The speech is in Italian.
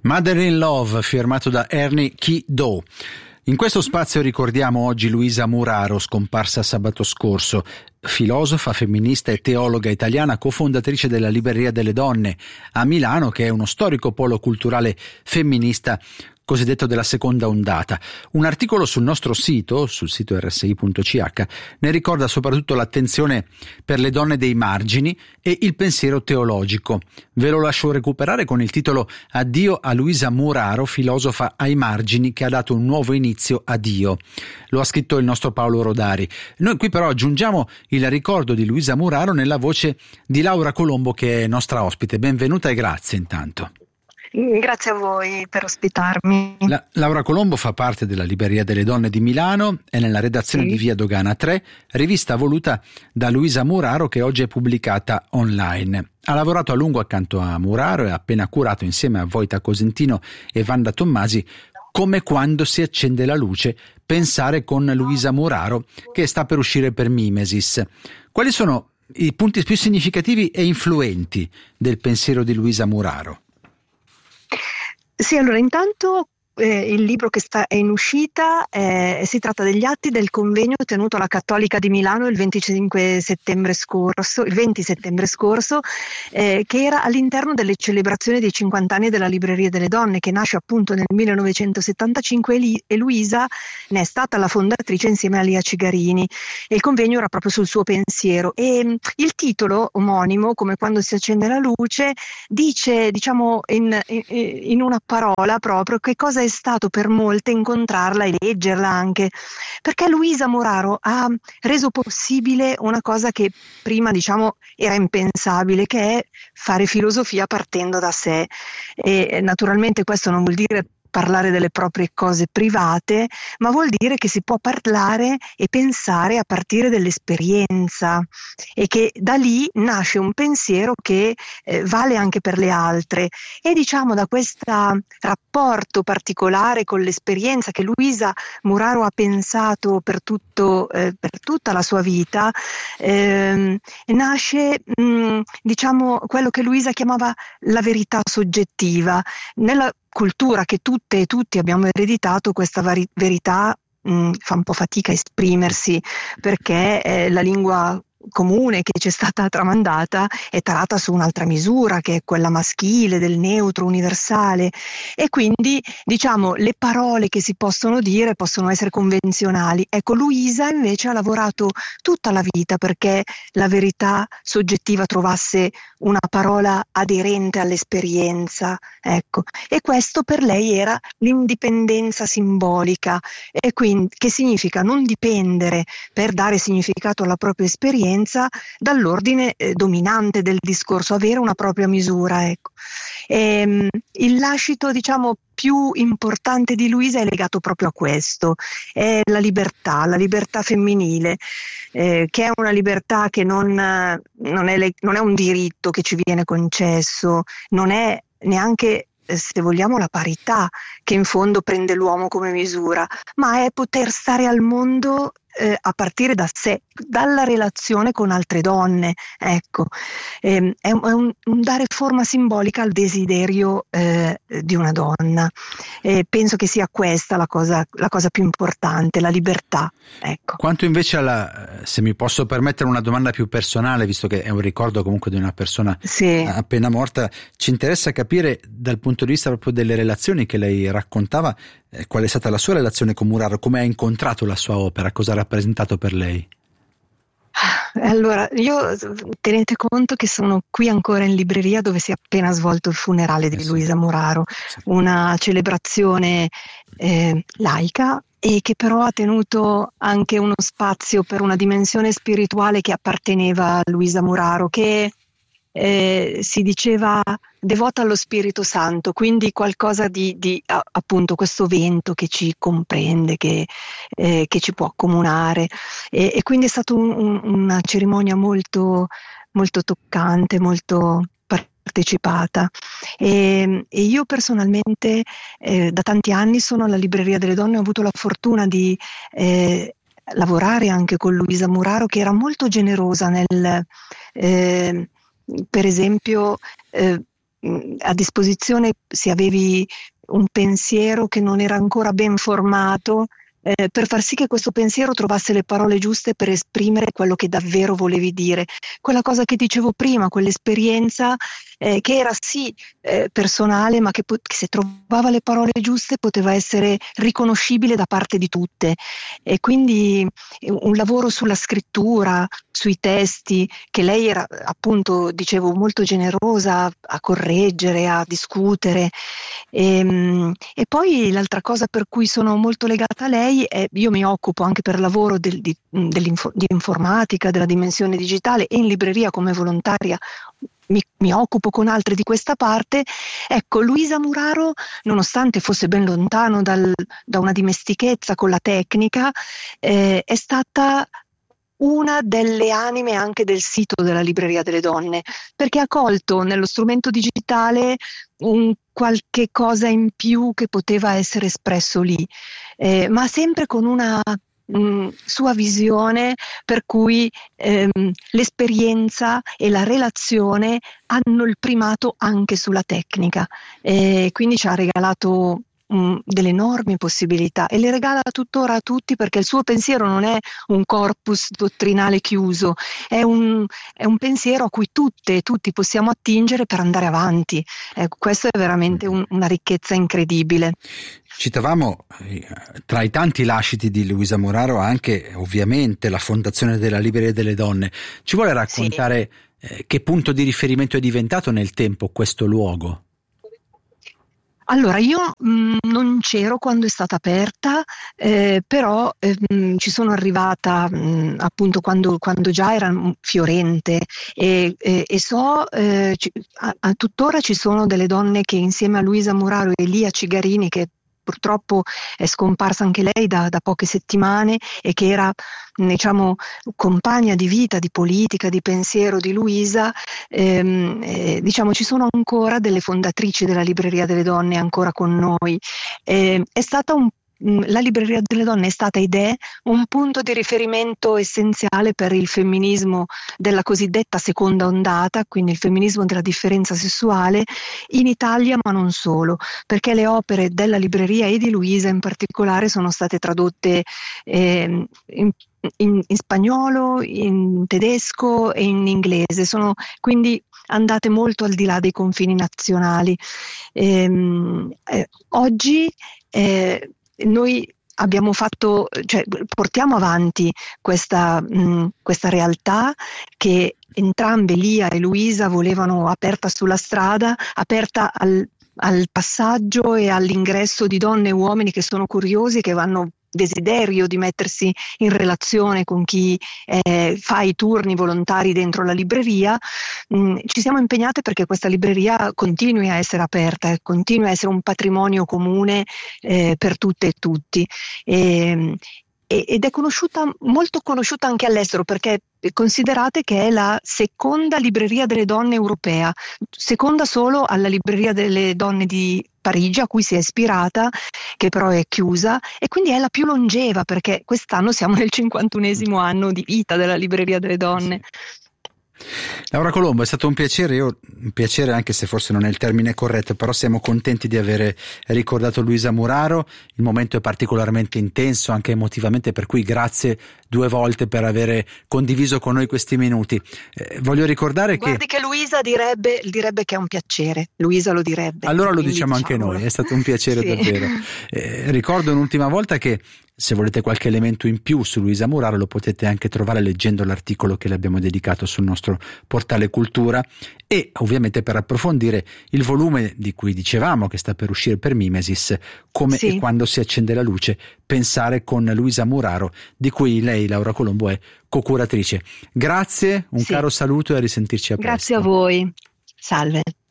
Mother in Love, firmato da Ernie Kiddo. In questo spazio ricordiamo oggi Luisa Muraro, scomparsa sabato scorso, filosofa, femminista e teologa italiana, cofondatrice della Libreria delle Donne a Milano, che è uno storico polo culturale femminista cosiddetto della seconda ondata. Un articolo sul nostro sito, sul sito rsi.ch, ne ricorda soprattutto l'attenzione per le donne dei margini e il pensiero teologico. Ve lo lascio recuperare con il titolo Addio a Luisa Muraro, filosofa ai margini che ha dato un nuovo inizio a Dio. Lo ha scritto il nostro Paolo Rodari. Noi qui però aggiungiamo il ricordo di Luisa Muraro nella voce di Laura Colombo, che è nostra ospite. Benvenuta e grazie intanto. Grazie a voi per ospitarmi. Laura Colombo fa parte della Libreria delle Donne di Milano, è nella redazione di Via Dogana 3, rivista voluta da Luisa Muraro che oggi è pubblicata online. Ha lavorato a lungo accanto a Muraro e ha appena curato insieme a Voita Cosentino e Wanda Tommasi Come quando si accende la luce, pensare con Luisa Muraro, che sta per uscire per Mimesis. Quali sono i punti più significativi e influenti del pensiero di Luisa Muraro? Sì, allora intanto il libro che è in uscita si tratta degli atti del convegno tenuto alla Cattolica di Milano il 20 settembre scorso, che era all'interno delle celebrazioni dei 50 anni della Libreria delle Donne, che nasce appunto nel 1975 e Luisa ne è stata la fondatrice insieme a Lia Cigarini, e il convegno era proprio sul suo pensiero, e il titolo omonimo, Come quando si accende la luce, dice, diciamo in una parola proprio che cosa è stato per molte incontrarla e leggerla anche, perché Luisa Muraro ha reso possibile una cosa che prima, diciamo, era impensabile, che è fare filosofia partendo da sé. E naturalmente questo non vuol dire parlare delle proprie cose private, ma vuol dire che si può parlare e pensare a partire dell'esperienza, e che da lì nasce un pensiero che vale anche per le altre. E diciamo, da questo rapporto particolare con l'esperienza che Luisa Muraro ha pensato per tutta la sua vita, nasce diciamo quello che Luisa chiamava la verità soggettiva. Nella cultura che tutte e tutti abbiamo ereditato, questa verità fa un po' fatica a esprimersi, perché la lingua comune che ci è stata tramandata è tarata su un'altra misura, che è quella maschile, del neutro universale, e quindi diciamo le parole che si possono dire possono essere convenzionali. Ecco, Luisa invece ha lavorato tutta la vita perché la verità soggettiva trovasse una parola aderente all'esperienza, ecco, e questo per lei era l'indipendenza simbolica, e quindi che significa non dipendere per dare significato alla propria esperienza dall'ordine dominante del discorso, avere una propria misura, ecco. Il lascito, diciamo, più importante di Luisa è legato proprio a questo, è la libertà femminile, che è una libertà che non è un diritto che ci viene concesso, non è neanche, se vogliamo, la parità che in fondo prende l'uomo come misura, ma è poter stare al mondo a partire da sé, dalla relazione con altre donne, ecco. È un dare forma simbolica al desiderio di una donna. Penso che sia questa la cosa più importante, la libertà, ecco. Quanto invece se mi posso permettere una domanda più personale, visto che è un ricordo comunque di una persona appena morta, ci interessa capire dal punto di vista proprio delle relazioni che lei raccontava, qual è stata la sua relazione con Muraro, come ha incontrato la sua opera, cosa ha rappresentato per lei? Allora, io tenete conto che sono qui ancora in libreria, dove si è appena svolto il funerale di Luisa Muraro, una celebrazione laica, e che però ha tenuto anche uno spazio per una dimensione spirituale che apparteneva a Luisa Muraro, che si diceva devota allo Spirito Santo, quindi qualcosa di appunto questo vento che ci comprende, che ci può accomunare, e quindi è stata una cerimonia molto, molto toccante, molto partecipata, e io personalmente da tanti anni sono alla Libreria delle Donne, ho avuto la fortuna di lavorare anche con Luisa Muraro, che era molto generosa nel per esempio a disposizione, se avevi un pensiero che non era ancora ben formato, per far sì che questo pensiero trovasse le parole giuste per esprimere quello che davvero volevi dire. Quella cosa che dicevo prima, quell'esperienza che era sì personale, ma che se trovava le parole giuste poteva essere riconoscibile da parte di tutte. E quindi un lavoro sulla scrittura, sui testi, che lei era, appunto, dicevo, molto generosa a correggere, a discutere. E poi l'altra cosa per cui sono molto legata a lei è, io mi occupo anche per lavoro di informatica, della dimensione digitale, e in libreria come volontaria mi occupo con altri di questa parte. Ecco, Luisa Muraro, nonostante fosse ben lontano da una dimestichezza con la tecnica, è stata una delle anime anche del sito della Libreria delle Donne, perché ha colto nello strumento digitale un qualche cosa in più che poteva essere espresso lì, ma sempre con una sua visione per cui l'esperienza e la relazione hanno il primato anche sulla tecnica, quindi ci ha regalato delle enormi possibilità e le regala tuttora a tutti, perché il suo pensiero non è un corpus dottrinale chiuso, è un pensiero a cui tutte e tutti possiamo attingere per andare avanti. Questo è veramente una ricchezza incredibile. Citavamo tra i tanti lasciti di Luisa Muraro anche ovviamente la fondazione della Libreria delle Donne. Ci vuole raccontare che punto di riferimento è diventato nel tempo questo luogo? Allora, io non c'ero quando è stata aperta, però ci sono arrivata appunto quando già era fiorente, e so, tuttora ci sono delle donne che insieme a Luisa Muraro e Elia Cigarini, che purtroppo è scomparsa anche lei da poche settimane, e che era, diciamo, compagna di vita, di politica, di pensiero di Luisa. Diciamo, ci sono ancora delle fondatrici della Libreria delle Donne ancora con noi. È stata la Libreria delle Donne è stata ed è un punto di riferimento essenziale per il femminismo della cosiddetta seconda ondata, quindi il femminismo della differenza sessuale in Italia, ma non solo, perché le opere della libreria e di Luisa in particolare sono state tradotte in spagnolo, in tedesco e in inglese, sono quindi andate molto al di là dei confini nazionali. Oggi noi abbiamo portiamo avanti questa realtà che entrambe, Lia e Luisa, volevano aperta sulla strada, aperta al passaggio e all'ingresso di donne e uomini che sono curiosi, che hanno desiderio di mettersi in relazione con chi fa i turni volontari dentro la libreria. Ci siamo impegnate perché questa libreria continui a essere aperta, continui a essere un patrimonio comune per tutte e tutti. Ed è molto conosciuta anche all'estero, perché considerate che è la seconda libreria delle donne europea, seconda solo alla Libreria delle Donne di Parigi, a cui si è ispirata, che però è chiusa, e quindi è la più longeva, perché quest'anno siamo nel 51esimo anno di vita della Libreria delle Donne. Laura Colombo, è stato un piacere, anche se forse non è il termine corretto, però siamo contenti di aver ricordato Luisa Muraro. Il momento è particolarmente intenso anche emotivamente, per cui grazie 2 volte per aver condiviso con noi questi minuti. Voglio ricordare Guardi che Luisa direbbe che è un piacere, Luisa lo direbbe. Allora lo diciamo anche noi, è stato un piacere sì. Davvero. Ricordo un'ultima volta che se volete qualche elemento in più su Luisa Muraro lo potete anche trovare leggendo l'articolo che le abbiamo dedicato sul nostro portale Cultura, e ovviamente per approfondire il volume di cui dicevamo che sta per uscire per Mimesis, Come sì. E quando si accende la luce, pensare, con Luisa Muraro, di cui lei, Laura Colombo, è co-curatrice. Grazie, un caro saluto e a risentirci a presto. Grazie a voi, salve.